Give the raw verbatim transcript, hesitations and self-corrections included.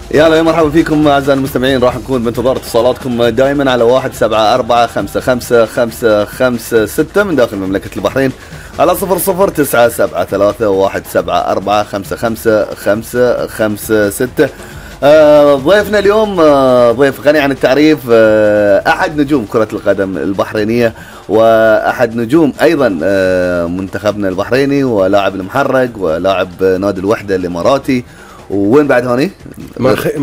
يلا يا مرحبا فيكم اعزائي المستمعين، راح نكون بانتظار اتصالاتكم دائما على واحد سبعة أربعة خمسة خمسة خمسة خمسة ستة من داخل مملكة البحرين على صفر صفر تسعة سبعة ثلاثة واحد سبعة أربعة خمسة خمسة خمسة خمسة ستة. آه ضيفنا اليوم آه ضيف غني عن التعريف، آه أحد نجوم كرة القدم البحرينية وأحد نجوم أيضا آه منتخبنا البحريني، ولاعب المحرق ولاعب نادي الوحدة الإماراتي، وين بعد هوني؟